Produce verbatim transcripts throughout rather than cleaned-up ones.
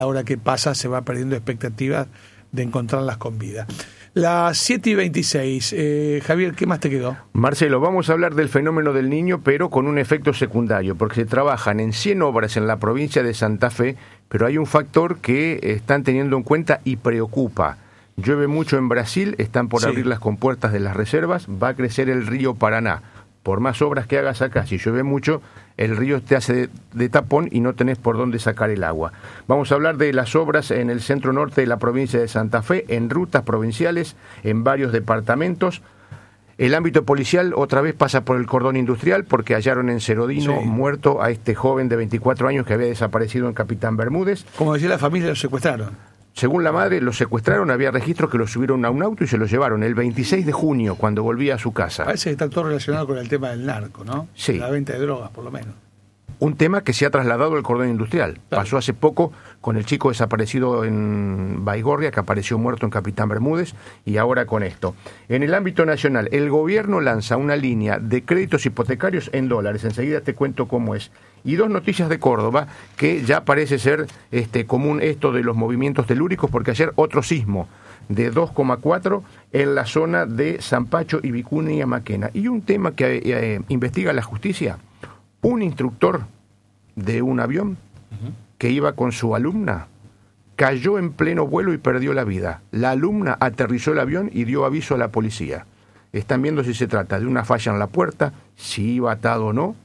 Ahora que pasa se va perdiendo expectativas de encontrarlas con vida. Las siete y veintiséis. Eh, Javier, ¿qué más te quedó? Marcelo, vamos a hablar del fenómeno del Niño, pero con un efecto secundario, porque se trabajan en cien obras en la provincia de Santa Fe, pero hay un factor que están teniendo en cuenta y preocupa. Llueve mucho en Brasil, están por sí. abrir las compuertas de las reservas, va a crecer el río Paraná. Por más obras que hagas acá, si llueve mucho, el río te hace de, de tapón y no tenés por dónde sacar el agua. Vamos a hablar de las obras en el centro norte de la provincia de Santa Fe, en rutas provinciales, en varios departamentos. El ámbito policial otra vez pasa por el cordón industrial porque hallaron en Cerodino sí. muerto a este joven de veinticuatro años que había desaparecido en Capitán Bermúdez. Como decía la familia, lo secuestraron. Según la madre, lo secuestraron, había registros que lo subieron a un auto y se lo llevaron el veintiséis de junio, cuando volvía a su casa. Parece que está todo relacionado con el tema del narco, ¿no? Sí. La venta de drogas, por lo menos. Un tema que se ha trasladado al cordón industrial. Claro. Pasó hace poco con el chico desaparecido en Baigorria, que apareció muerto en Capitán Bermúdez, y ahora con esto. En el ámbito nacional, el gobierno lanza una línea de créditos hipotecarios en dólares. Enseguida te cuento cómo es. Y dos noticias de Córdoba, que ya parece ser este, común esto de los movimientos telúricos, porque ayer otro sismo de dos coma cuatro en la zona de Zampacho y Vicuña Maquena. Y un tema que eh, investiga la justicia, un instructor de un avión uh-huh. que iba con su alumna, cayó en pleno vuelo y perdió la vida. La alumna aterrizó el avión y dio aviso a la policía. Están viendo si se trata de una falla en la puerta, si iba atado o no,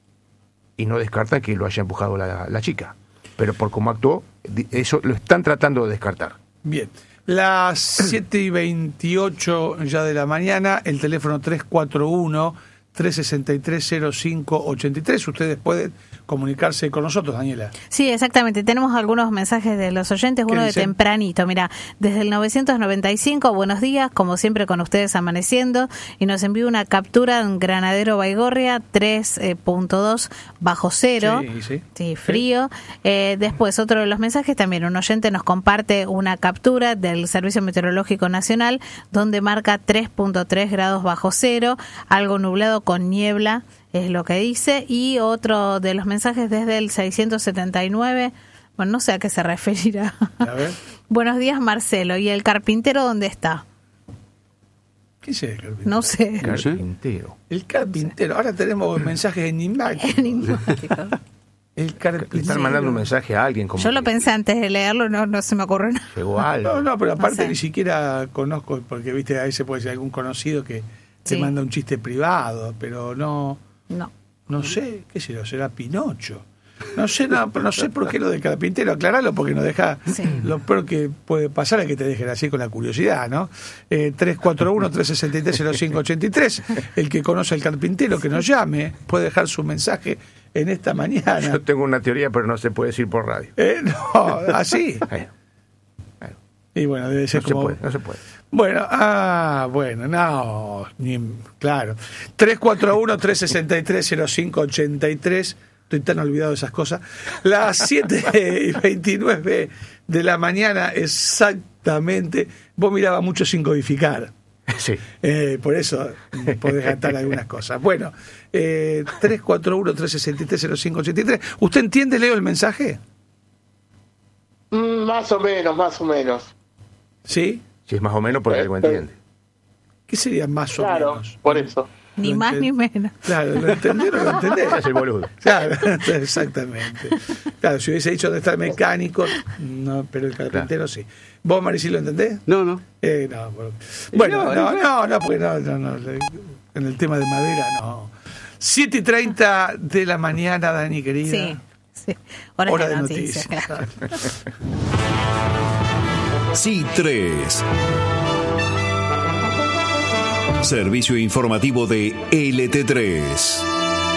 y no descartan que lo haya empujado la, la chica. Pero por cómo actuó, eso lo están tratando de descartar. Bien. Las siete y veintiocho ya de la mañana, el teléfono tres cuatro uno, tres seis tres, cero cinco ocho tres. Ustedes pueden comunicarse con nosotros, Daniela. Sí, exactamente. Tenemos algunos mensajes de los oyentes, uno de tempranito. Mira, desde el novecientos noventa y cinco, buenos días, como siempre con ustedes amaneciendo, y nos envió una captura en Granadero Baigorria, tres punto dos bajo cero. Sí, sí. Sí, frío. Sí. Eh, después, otro de los mensajes, también un oyente nos comparte una captura del Servicio Meteorológico Nacional, donde marca tres punto tres grados bajo cero, algo nublado con niebla, es lo que dice. Y otro de los mensajes desde el seiscientos setenta y nueve, bueno, no sé a qué se referirá. A ver. Buenos días, Marcelo. ¿Y el carpintero dónde está? ¿Qué es el carpintero? No sé. Carpintero. El carpintero. Ahora tenemos mensajes enigmáticos. Enigmáticos. El carpintero. Le están mandando un mensaje a alguien. Como Yo lo que pensé antes de leerlo, no, no se me ocurrió nada. Llegó algo. No, no, pero aparte No sé. ni siquiera conozco, porque viste, a veces puede ser algún conocido que te Sí. manda un chiste privado, pero no... No. No sé, qué sé yo, será Pinocho. No sé, no, no sé por qué lo del carpintero, aclaralo porque nos deja Sí. lo peor que puede pasar es que te dejen así con la curiosidad, ¿no? Eh, tres cuatro uno, tres seis tres, cero cinco ocho tres, el que conoce al carpintero que nos llame, puede dejar su mensaje en esta mañana. Yo tengo una teoría, pero no se puede decir por radio. Eh, no, así. Bueno, bueno, Y bueno, debe ser no se como... puede, no se puede. Bueno, ah, bueno, no, ni, claro. tres cuatro uno, tres seis tres, cero cinco ocho tres. Estoy tan olvidado de esas cosas. Las siete y veintinueve de la mañana, exactamente. Vos mirabas mucho sin codificar. Sí. Eh, por eso podés gastar algunas cosas. Bueno, eh, tres cuatro uno, tres seis tres, cero cinco ocho tres. ¿Usted entiende, Leo, el mensaje? Mm, más o menos, más o menos. ¿Sí? Si es más o menos, porque Eh, algo eh. entiende. ¿Qué sería más o Claro, menos? por eso. Ni Lo más enten- ni menos. Claro, ¿lo entendés o no lo entendés? Ese es el boludo. Claro, exactamente. Claro, si hubiese dicho dónde está el mecánico, no, pero el carpintero sí. ¿Vos, Maricel, lo entendés? No, no. Eh, no, bueno, bueno, no, no, no, porque no, no, no, le- en el tema de madera, no. siete y treinta de la mañana, Dani, querida. Sí, sí. Hora, Hora de, de noticias. noticias. Claro. Sí tres. Servicio informativo de L T tres.